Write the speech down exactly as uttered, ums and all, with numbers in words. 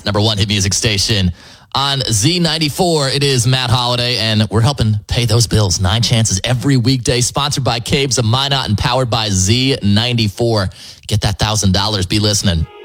number one hit music station. On Z ninety-four, it is Matt Holiday, and we're helping pay those bills. Nine Chances every weekday, sponsored by Caves of Minot and powered by Z ninety-four. Get that one thousand dollars. Be listening.